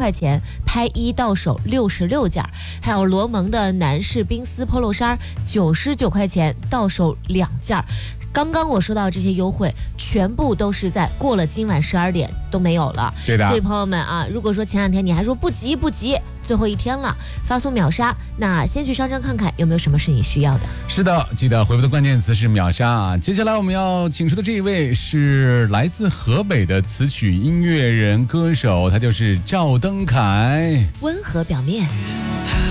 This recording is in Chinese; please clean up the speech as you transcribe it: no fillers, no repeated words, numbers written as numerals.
块钱，拍一到手66件，还有罗蒙的男士冰丝 polo 衫99块钱，到手2件。刚刚我说到这些优惠，全部都是在过了今晚12点都没有了。 对的。 所以朋友们啊，如果说前2天你还说不急，最后1天了，发送秒杀，那先去商城看看有没有什么是你需要的。 是的，记得回复的关键词是秒杀啊。接下来我们要请出的这一位是来自河北的词曲音乐人歌手，他就是赵登凯。 温和表面。